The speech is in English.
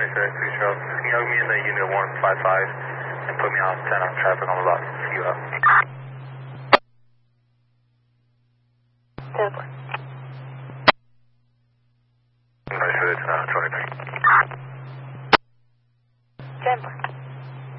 Please, Charles. Can you help me in the unit 155 and put me on 10 on traffic on the lot? See you out. Nice, it's 23.